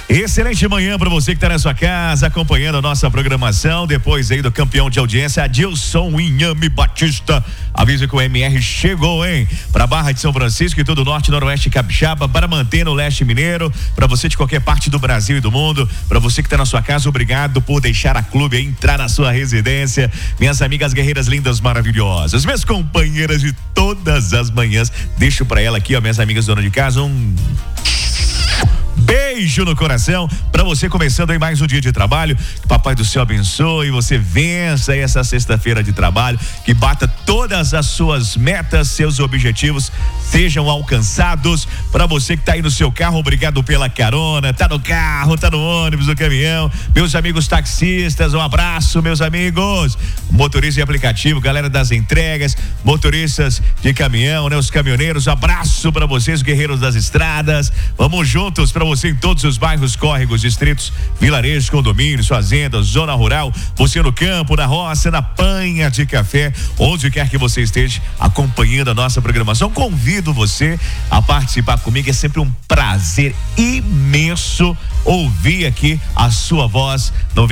Excelente manhã para você que está na sua casa, acompanhando a nossa programação. Depois aí do campeão de audiência, Adilson Inhame Batista. Avisa que o MR chegou, hein? Para Barra de São Francisco e todo o norte, noroeste capixaba, para manter no leste mineiro, para você de qualquer parte do Brasil e do mundo, para você que está na sua casa, obrigado por deixar a Clube entrar na sua residência. Minhas amigas guerreiras lindas, maravilhosas, minhas companheiras de todas as manhãs, deixo para ela aqui, ó, minhas amigas dona de casa, beijo no coração para você começando aí mais um dia de trabalho. Que Papai do Céu abençoe, você vença aí essa sexta-feira de trabalho, que bata todas as suas metas, seus objetivos sejam alcançados. Para você que tá aí no seu carro, obrigado pela carona, tá no carro, tá no ônibus, no caminhão, meus amigos taxistas, um abraço, meus amigos, motorista de aplicativo, galera das entregas, motoristas de caminhão, né, os caminhoneiros, abraço para vocês, guerreiros das estradas, vamos juntos para você em todos os bairros, córregos, distritos, vilarejos, condomínios, fazendas, zona rural, você no campo, na roça, na panha de café, onde quer que você esteja acompanhando a nossa programação, convido você a participar comigo, é sempre um prazer imenso ouvir aqui a sua voz no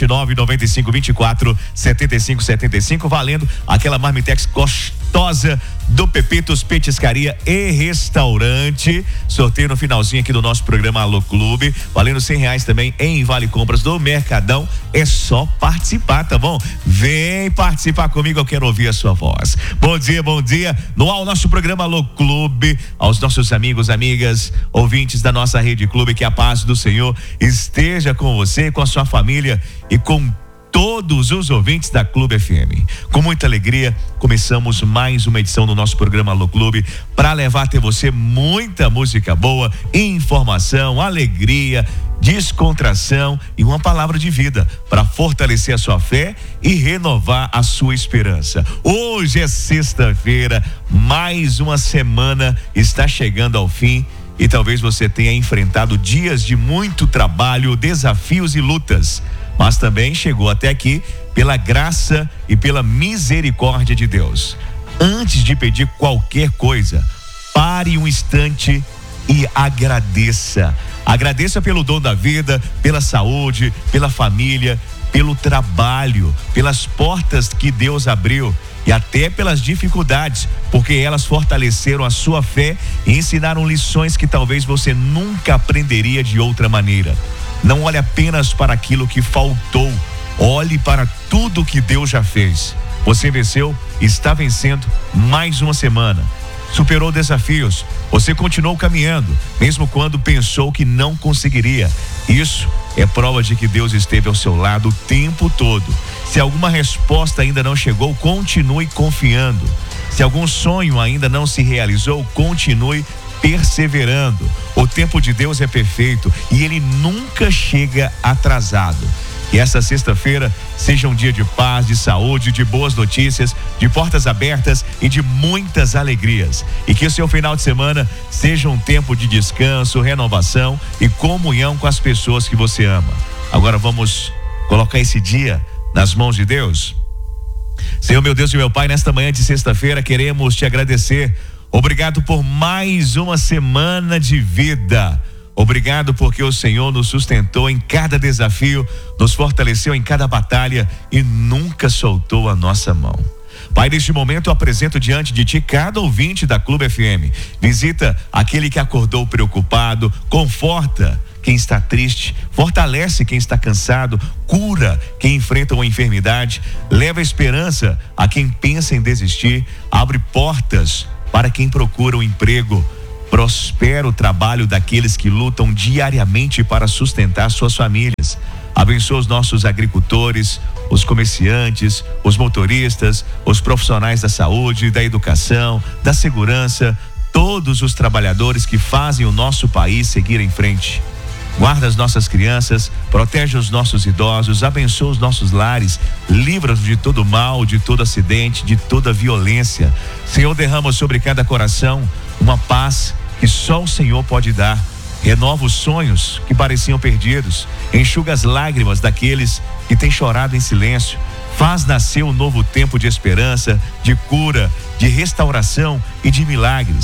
279-9524-7575, valendo aquela marmitex gostosa do Pepitos Petiscaria e Restaurante. Sorteio no finalzinho aqui do nosso programa Alô Clube, valendo R$100 também em Vale Compras do Mercadão. É só participar, tá bom? Vem participar comigo, eu quero ouvir a sua voz. Bom dia, bom dia. No ar, o nosso programa Alô Clube, aos nossos amigos, amigas, ouvintes da nossa Rede Clube, que a paz do Senhor esteja com você, com a sua família e com todos os ouvintes da Clube FM. Com muita alegria, começamos mais uma edição do nosso programa Alô Clube para levar até você muita música boa, informação, alegria, descontração e uma palavra de vida para fortalecer a sua fé e renovar a sua esperança. Hoje é sexta-feira, mais uma semana está chegando ao fim. E talvez você tenha enfrentado dias de muito trabalho, desafios e lutas, mas também chegou até aqui pela graça e pela misericórdia de Deus. Antes de pedir qualquer coisa, pare um instante e agradeça. Agradeça pelo dom da vida, pela saúde, pela família, pelo trabalho, pelas portas que Deus abriu e até pelas dificuldades, porque elas fortaleceram a sua fé e ensinaram lições que talvez você nunca aprenderia de outra maneira. Não olhe apenas para aquilo que faltou, olhe para tudo que Deus já fez. Você venceu, está vencendo mais uma semana. Superou desafios, você continuou caminhando, mesmo quando pensou que não conseguiria. Isso é prova de que Deus esteve ao seu lado o tempo todo. Se alguma resposta ainda não chegou, continue confiando. Se algum sonho ainda não se realizou, continue perseverando. O tempo de Deus é perfeito e ele nunca chega atrasado. Que essa sexta-feira seja um dia de paz, de saúde, de boas notícias, de portas abertas e de muitas alegrias. E que o seu final de semana seja um tempo de descanso, renovação e comunhão com as pessoas que você ama. Agora vamos colocar esse dia nas mãos de Deus. Senhor, meu Deus e meu Pai, nesta manhã de sexta-feira queremos te agradecer. Obrigado por mais uma semana de vida. Obrigado porque o Senhor nos sustentou em cada desafio, nos fortaleceu em cada batalha e nunca soltou a nossa mão. Pai, neste momento eu apresento diante de ti cada ouvinte da Clube FM. Visita aquele que acordou preocupado, conforta quem está triste, fortalece quem está cansado, cura quem enfrenta uma enfermidade, leva esperança a quem pensa em desistir, abre portas para quem procura um emprego. Prospera o trabalho daqueles que lutam diariamente para sustentar suas famílias. Abençoa os nossos agricultores, os comerciantes, os motoristas, os profissionais da saúde, da educação, da segurança, todos os trabalhadores que fazem o nosso país seguir em frente. Guarda as nossas crianças, protege os nossos idosos, abençoa os nossos lares, livra-nos de todo mal, de todo acidente, de toda violência. Senhor, derrama sobre cada coração uma paz que só o Senhor pode dar. Renova os sonhos que pareciam perdidos, enxuga as lágrimas daqueles que têm chorado em silêncio, faz nascer um novo tempo de esperança, de cura, de restauração e de milagres.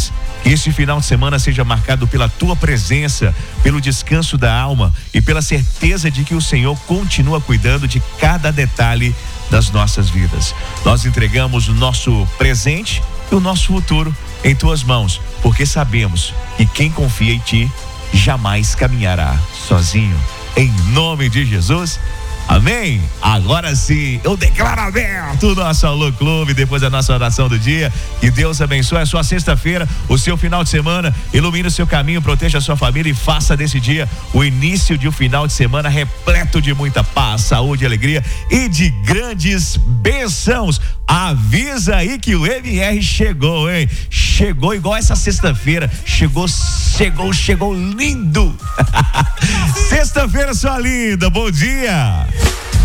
Este final de semana seja marcado pela tua presença, pelo descanso da alma e pela certeza de que o Senhor continua cuidando de cada detalhe das nossas vidas. Nós entregamos o nosso presente e o nosso futuro em tuas mãos, porque sabemos que quem confia em ti jamais caminhará sozinho. Em nome de Jesus. Amém? Agora sim, eu declaro aberto o nosso Alô Clube, depois da nossa oração do dia. Que Deus abençoe a sua sexta-feira, o seu final de semana, ilumine o seu caminho, proteja a sua família e faça desse dia o início de um final de semana repleto de muita paz, saúde, alegria e de grandes bênçãos. Avisa aí que o MR chegou, hein? Chegou igual essa sexta-feira, chegou lindo. Sexta-feira, sua linda, bom dia.